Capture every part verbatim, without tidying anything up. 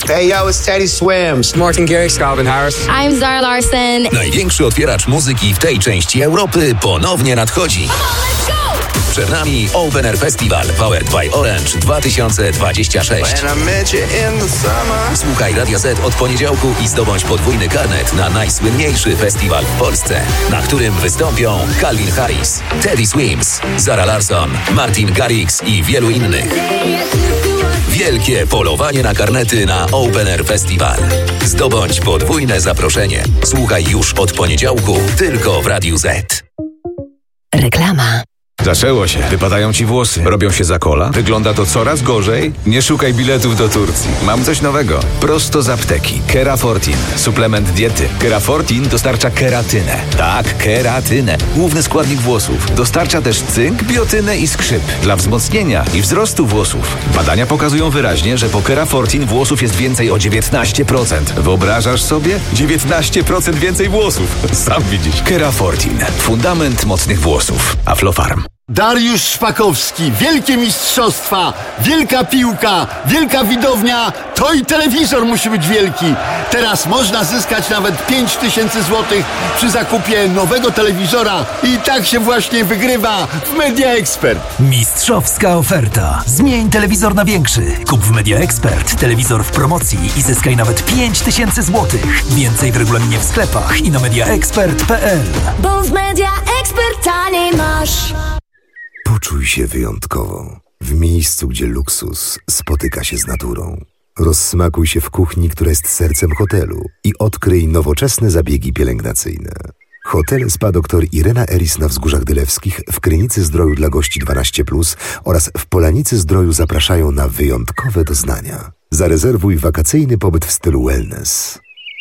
Hey yo, it's Teddy Swims. Martin Garrix, Calvin Harris. I'm Zara Larsson. Największy otwieracz muzyki w tej części Europy ponownie nadchodzi. Przed nami Open Air Festival Powered by Orange dwa tysiące dwadzieścia sześć. Słuchaj Radio Z od poniedziałku i zdobądź podwójny karnet na najsłynniejszy festiwal w Polsce, na którym wystąpią Calvin Harris, Teddy Swims, Zara Larsson, Martin Garrix i wielu innych. Wielkie polowanie na karnety na Open Air Festival. Zdobądź podwójne zaproszenie. Słuchaj już od poniedziałku tylko w Radiu Z. Reklama. Zaczęło się. Wypadają ci włosy. Robią się za kola. Wygląda to coraz gorzej. Nie szukaj biletów do Turcji. Mam coś nowego. Prosto z apteki. Kerafortin. Suplement diety. Kerafortin dostarcza keratynę. Tak, keratynę. Główny składnik włosów. Dostarcza też cynk, biotynę i skrzyp. Dla wzmocnienia i wzrostu włosów. Badania pokazują wyraźnie, że po Kerafortin włosów jest więcej o dziewiętnaście procent. Wyobrażasz sobie? dziewiętnaście procent więcej włosów. Sam widzisz. Kerafortin. Fundament mocnych włosów. Aflofarm. Dariusz Szpakowski, wielkie mistrzostwa, wielka piłka, wielka widownia, to i telewizor musi być wielki. Teraz można zyskać nawet pięć tysięcy złotych przy zakupie nowego telewizora i tak się właśnie wygrywa w Media Expert. Mistrzowska oferta. Zmień telewizor na większy. Kup w Media Expert telewizor w promocji i zyskaj nawet pięć tysięcy złotych. Więcej w regulaminie w sklepach i na mediaexpert kropka p l. Bo w Media Expert taniej masz. Poczuj się wyjątkowo w miejscu, gdzie luksus spotyka się z naturą. Rozsmakuj się w kuchni, która jest sercem hotelu i odkryj nowoczesne zabiegi pielęgnacyjne. Hotel Spa dr Irena Eris na Wzgórzach Dylewskich, w Krynicy Zdroju dla gości dwanaście plus oraz w Polanicy Zdroju zapraszają na wyjątkowe doznania. Zarezerwuj wakacyjny pobyt w stylu wellness.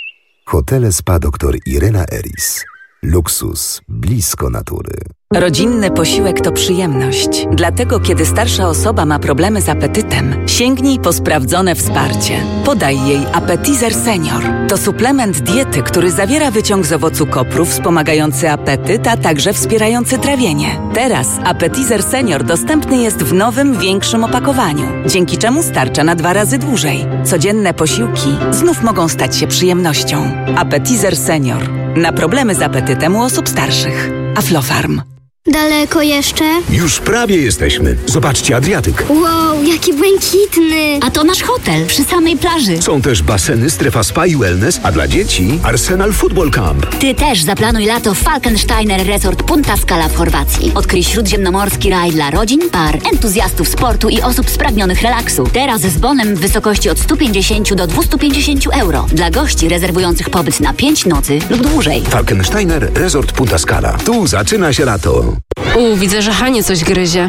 Hotel Spa dr Irena Eris. Luksus blisko natury. Rodzinny posiłek to przyjemność. Dlatego, kiedy starsza osoba ma problemy z apetytem, sięgnij po sprawdzone wsparcie. Podaj jej Appetizer Senior. To suplement diety, który zawiera wyciąg z owocu kopru wspomagający apetyt, a także wspierający trawienie. Teraz Appetizer Senior dostępny jest w nowym, większym opakowaniu, dzięki czemu starcza na dwa razy dłużej. Codzienne posiłki znów mogą stać się przyjemnością. Appetizer Senior. Na problemy z apetytem u osób starszych. Aflofarm. Daleko jeszcze? Już prawie jesteśmy. Zobaczcie Adriatyk. Wow, jaki błękitny. A to nasz hotel przy samej plaży. Są też baseny, strefa spa i wellness, a dla dzieci Arsenal Football Camp. Ty też zaplanuj lato w Falkensteiner Resort Punta Scala w Chorwacji. Odkryj śródziemnomorski raj dla rodzin, par, entuzjastów sportu i osób spragnionych relaksu. Teraz z bonem w wysokości od stu pięćdziesięciu do dwustu pięćdziesięciu euro. Dla gości rezerwujących pobyt na pięć nocy lub dłużej. Falkensteiner Resort Punta Scala. Tu zaczyna się lato. U, widzę, że Hanie coś gryzie.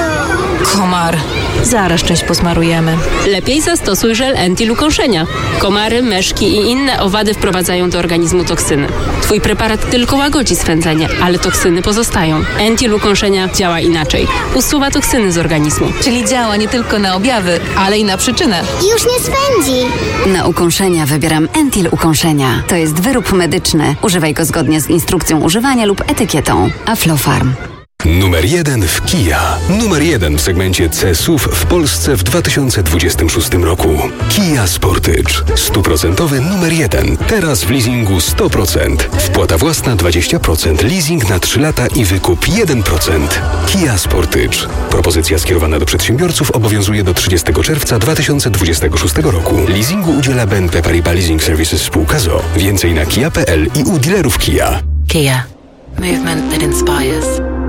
Komar. Zaraz część posmarujemy. Lepiej zastosuj żel Entil ukąszenia. Komary, myszki i inne owady wprowadzają do organizmu toksyny. Twój preparat tylko łagodzi swędzenie, ale toksyny pozostają. Entil ukąszenia działa inaczej. Usuwa toksyny z organizmu. Czyli działa nie tylko na objawy, ale i na przyczynę. Już nie swędzi. Na ukąszenia wybieram Entil ukąszenia. To jest wyrób medyczny. Używaj go zgodnie z instrukcją używania lub etykietą. Aflofarm. Numer jeden w Kia. Numer jeden w segmencie C S U V w Polsce w dwa tysiące dwudziestym szóstym roku. Kia Sportage. Stuprocentowy numer jeden. Teraz w leasingu sto procent. Wpłata własna dwadzieścia procent. Leasing na trzy lata i wykup jeden procent. Kia Sportage. Propozycja skierowana do przedsiębiorców obowiązuje do trzydziestego czerwca dwa tysiące dwudziestego szóstego roku. Leasingu udziela B N P Paribas Leasing Services spółka z o o. Więcej na kia kropka p l i u dealerów Kia. Kia. Movement that inspires.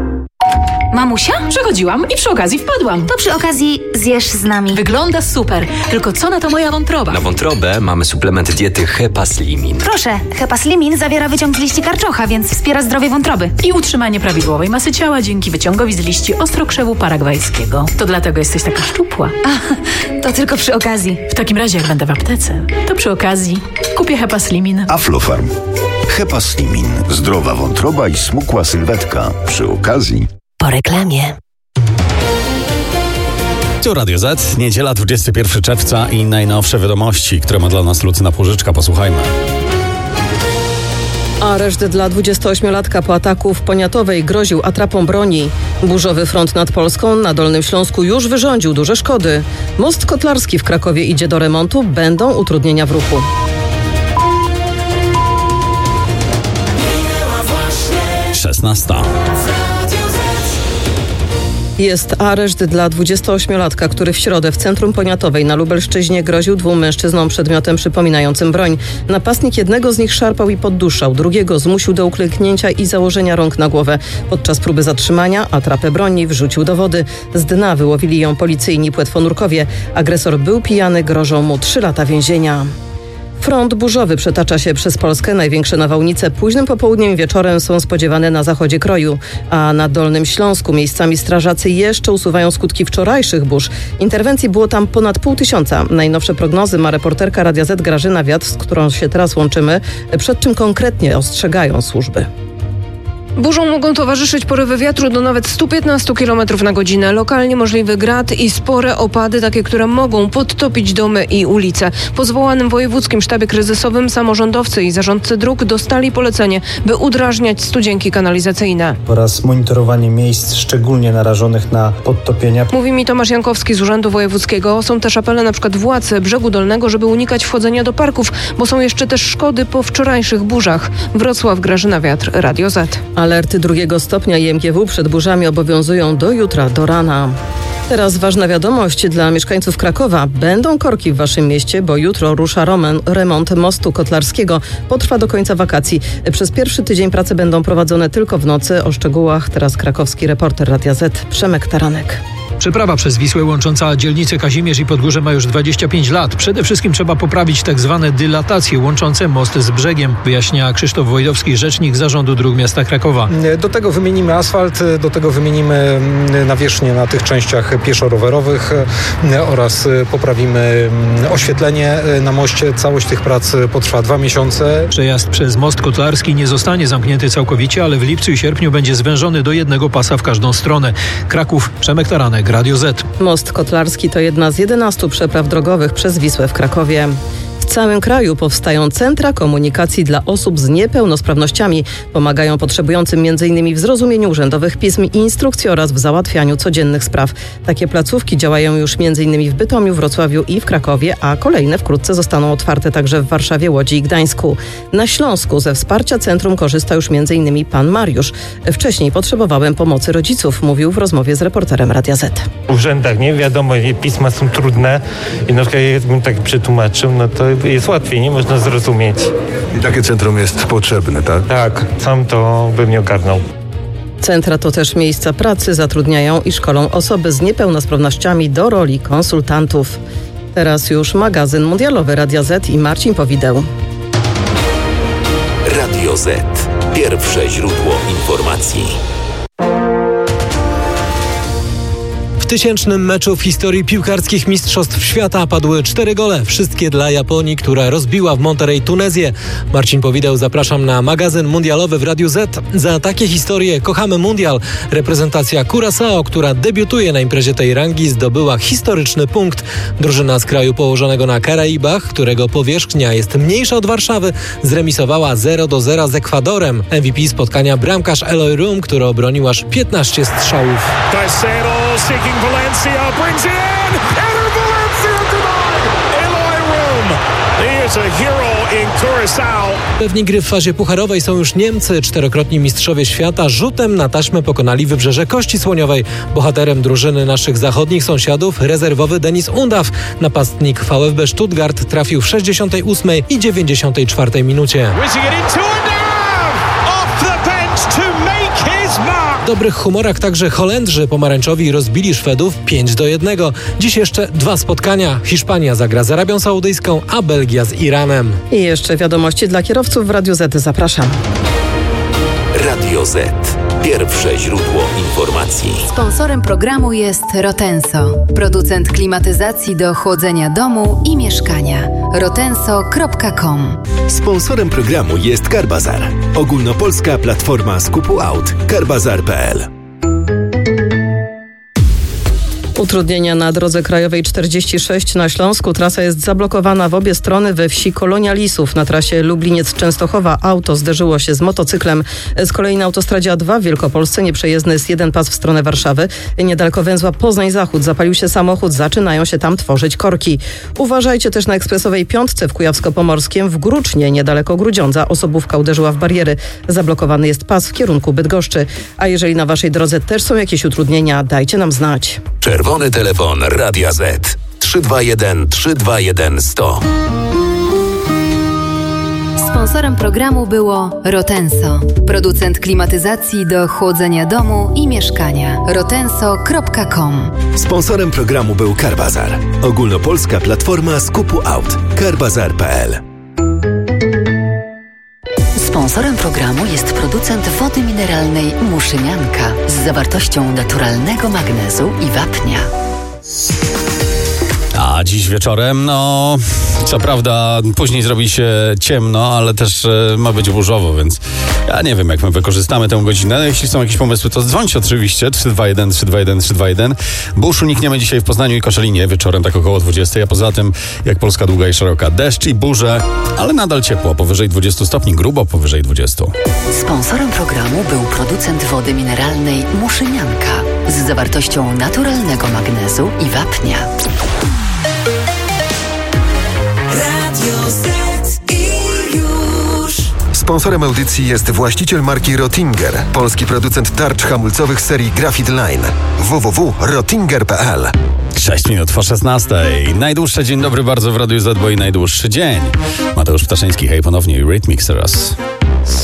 Mamusia? Przechodziłam i przy okazji wpadłam. To przy okazji zjesz z nami. Wygląda super, tylko co na to moja wątroba? Na wątrobę mamy suplement diety Hepaslimin. Proszę, Hepaslimin zawiera wyciąg z liści karczocha, więc wspiera zdrowie wątroby. I utrzymanie prawidłowej masy ciała dzięki wyciągowi z liści ostrokrzewu paragwajskiego. To dlatego jesteś taka szczupła. A, to tylko przy okazji. W takim razie jak będę w aptece, to przy okazji kupię Hepaslimin. Aflofarm. Hepaslimin. Zdrowa wątroba i smukła sylwetka. Przy okazji. Po reklamie. Tu Radio Z, niedziela dwudziestego pierwszego czerwca i najnowsze wiadomości, które ma dla nas Lucyna Płużyczka. Posłuchajmy. Areszt dla dwudziestoośmiolatka po ataku w Poniatowej groził atrapą broni. Burzowy front nad Polską na Dolnym Śląsku już wyrządził duże szkody. Most Kotlarski w Krakowie idzie do remontu, będą utrudnienia w ruchu. szesnasta. Jest areszt dla dwudziestoośmiolatka, który w środę w centrum Poniatowej na Lubelszczyźnie groził dwóm mężczyznom przedmiotem przypominającym broń. Napastnik jednego z nich szarpał i podduszał, drugiego zmusił do uklęknięcia i założenia rąk na głowę. Podczas próby zatrzymania atrapę broni wrzucił do wody. Z dna wyłowili ją policyjni płetwonurkowie. Agresor był pijany, grożą mu trzy lata więzienia. Front burzowy przetacza się przez Polskę. Największe nawałnice późnym popołudniem i wieczorem są spodziewane na zachodzie kraju, a na Dolnym Śląsku miejscami strażacy jeszcze usuwają skutki wczorajszych burz. Interwencji było tam ponad pół tysiąca. Najnowsze prognozy ma reporterka Radia Z Grażyna Wiatr, z którą się teraz łączymy. Przed czym konkretnie ostrzegają służby? Burzom mogą towarzyszyć porywy wiatru do nawet stu piętnastu kilometrów na godzinę. Lokalnie możliwy grad i spore opady, takie, które mogą podtopić domy i ulice. Po zwołanym wojewódzkim sztabie kryzysowym samorządowcy i zarządcy dróg dostali polecenie, by udrażniać studzienki kanalizacyjne. Oraz monitorowanie miejsc szczególnie narażonych na podtopienia. Mówi mi Tomasz Jankowski z Urzędu Wojewódzkiego. Są też apele na przykład władz Brzegu Dolnego, żeby unikać wchodzenia do parków, bo są jeszcze też szkody po wczorajszych burzach. Wrocław, Grażyna Wiatr, Radio Z. Alerty drugiego stopnia i M G W przed burzami obowiązują do jutra, do rana. Teraz ważna wiadomość dla mieszkańców Krakowa. Będą korki w waszym mieście, bo jutro rusza romen, remont mostu Kotlarskiego. Potrwa do końca wakacji. Przez pierwszy tydzień prace będą prowadzone tylko w nocy. O szczegółach teraz krakowski reporter Radia Z Przemek Taranek. Przeprawa przez Wisłę łącząca dzielnice Kazimierz i Podgórze ma już dwadzieścia pięć lat. Przede wszystkim trzeba poprawić tak zwane dylatacje łączące most z brzegiem, wyjaśnia Krzysztof Wojdowski, rzecznik Zarządu Dróg Miasta Krakowa. Do tego wymienimy asfalt, do tego wymienimy nawierzchnię na tych częściach pieszo-rowerowych oraz poprawimy oświetlenie na moście. Całość tych prac potrwa dwa miesiące. Przejazd przez most Kotlarski nie zostanie zamknięty całkowicie, ale w lipcu i sierpniu będzie zwężony do jednego pasa w każdą stronę. Kraków, Przemek Taranek, Radio Z. Most Kotlarski to jedna z jedenastu przepraw drogowych przez Wisłę w Krakowie. W całym kraju powstają centra komunikacji dla osób z niepełnosprawnościami. Pomagają potrzebującym między innymi w zrozumieniu urzędowych pism i instrukcji oraz w załatwianiu codziennych spraw. Takie placówki działają już między innymi w Bytomiu, Wrocławiu i w Krakowie, a kolejne wkrótce zostaną otwarte także w Warszawie, Łodzi i Gdańsku. Na Śląsku ze wsparcia centrum korzysta już między innymi pan Mariusz. Wcześniej potrzebowałem pomocy rodziców, mówił w rozmowie z reporterem Radia Z. W urzędach nie wiadomo, pisma są trudne i na przykład jakbym tak przetłumaczył, no to jest łatwiej, nie można zrozumieć. I takie centrum jest potrzebne, tak? Tak, sam to bym nie ogarnął. Centra to też miejsca pracy, zatrudniają i szkolą osoby z niepełnosprawnościami do roli konsultantów. Teraz już magazyn mundialowy Radia Z i Marcin Powideł. Radio Z. Pierwsze źródło informacji. W tysięcznym meczu w historii piłkarskich mistrzostw świata padły cztery gole, wszystkie dla Japonii, która rozbiła w Monterrey Tunezję. Marcin Powideł, zapraszam na magazyn mundialowy w Radiu Z. Za takie historie kochamy mundial. Reprezentacja Curaçao, która debiutuje na imprezie tej rangi, zdobyła historyczny punkt. Drużyna z kraju położonego na Karaibach, którego powierzchnia jest mniejsza od Warszawy, zremisowała zero do zera z Ekwadorem. M V P spotkania bramkarz Eloy Room, który obronił aż piętnaście strzałów. Valencia brings it in. Enter Valencia tonight. Eloy Room. He is a hero in Curaçao. Pewni gry w fazie pucharowej są już Niemcy. Czterokrotni mistrzowie świata rzutem na taśmę pokonali Wybrzeże Kości Słoniowej. Bohaterem drużyny naszych zachodnich sąsiadów rezerwowy Denis Undaw. Napastnik V F B Stuttgart trafił w sześćdziesiątej ósmej i dziewięćdziesiątej czwartej minucie. W dobrych humorach także Holendrzy pomarańczowi rozbili Szwedów pięć do jednego. Dziś jeszcze dwa spotkania. Hiszpania zagra z Arabią Saudyjską, a Belgia z Iranem. I jeszcze wiadomości dla kierowców w Radiu Z. Zapraszam. Radio Z. Pierwsze źródło informacji. Sponsorem programu jest Rotenso, producent klimatyzacji do chłodzenia domu i mieszkania. rotenso kropka com. Sponsorem programu jest Carbazar, ogólnopolska platforma skupu aut. carbazar kropka p l. Utrudnienia na drodze krajowej czterdzieści sześć na Śląsku. Trasa jest zablokowana w obie strony we wsi Kolonia Lisów. Na trasie Lubliniec-Częstochowa auto zderzyło się z motocyklem. Z kolei na autostradzie A dwa w Wielkopolsce nieprzejezdny jest jeden pas w stronę Warszawy. Niedaleko węzła Poznań-Zachód zapalił się samochód. Zaczynają się tam tworzyć korki. Uważajcie też na ekspresowej piątce w Kujawsko-Pomorskiem. W Grucznie, niedaleko Grudziądza, osobówka uderzyła w bariery. Zablokowany jest pas w kierunku Bydgoszczy. A jeżeli na waszej drodze też są jakieś utrudnienia, dajcie nam znać. Czerwony telefon Radia Z trzy dwa jeden trzy dwa jeden sto. Sponsorem programu było Rotenso, producent klimatyzacji do chłodzenia domu i mieszkania. rotenso kropka com. Sponsorem programu był Carbazar, ogólnopolska platforma skupu aut. carbazar kropka p l. Sponsorem programu jest producent wody mineralnej Muszynianka z zawartością naturalnego magnezu i wapnia. A dziś wieczorem, no, co prawda później zrobi się ciemno, ale też e, ma być burzowo, więc ja nie wiem, jak my wykorzystamy tę godzinę. Jeśli są jakieś pomysły, to dzwońcie oczywiście, trzy dwa jeden trzy dwa jeden trzy dwa jeden. Burz unikniemy dzisiaj w Poznaniu i Koszalinie wieczorem, tak około dwudziestej, a poza tym, jak Polska długa i szeroka, deszcz i burze, ale nadal ciepło, powyżej dwudziestu stopni, grubo powyżej dwudziestu. Sponsorem programu był producent wody mineralnej Muszynianka z zawartością naturalnego magnezu i wapnia. Sponsorem audycji jest właściciel marki Rottinger, polski producent tarcz hamulcowych serii Graphite Line. w w w kropka rottinger kropka p l. sześć minut po szesnastej. Najdłuższy dzień dobry bardzo w Radiu Z, bo i najdłuższy dzień. Mateusz Ptaszyński, hej ponownie i Rhythmix teraz.